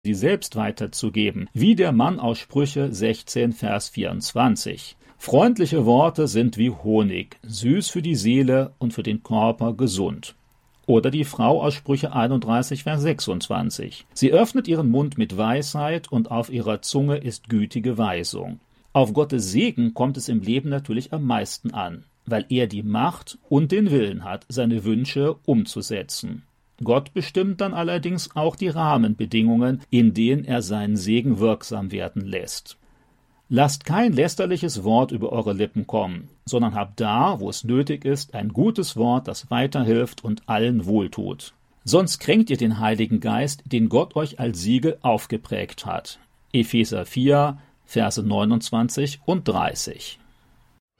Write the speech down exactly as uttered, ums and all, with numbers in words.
sie selbst weiterzugeben, wie der Mann aus Sprüche sechzehn, Vers vierundzwanzig. Freundliche Worte sind wie Honig, süß für die Seele und für den Körper gesund. Oder die Frau aus Sprüche einunddreißig, Vers sechsundzwanzig. Sie öffnet ihren Mund mit Weisheit und auf ihrer Zunge ist gütige Weisung. Auf Gottes Segen kommt es im Leben natürlich am meisten an, weil er die Macht und den Willen hat, seine Wünsche umzusetzen. Gott bestimmt dann allerdings auch die Rahmenbedingungen, in denen er seinen Segen wirksam werden lässt. Lasst kein lästerliches Wort über eure Lippen kommen, sondern habt da, wo es nötig ist, ein gutes Wort, das weiterhilft und allen wohltut. Sonst kränkt ihr den Heiligen Geist, den Gott euch als Siegel aufgeprägt hat. Epheser vier, Verse neunundzwanzig und dreißig.